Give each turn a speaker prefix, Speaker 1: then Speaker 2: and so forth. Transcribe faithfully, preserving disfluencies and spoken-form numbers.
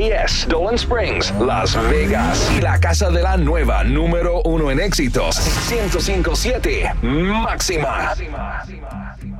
Speaker 1: S, Dolan Springs, Las Vegas. Y la casa de la nueva número uno en éxitos, ciento cinco punto siete Máxima.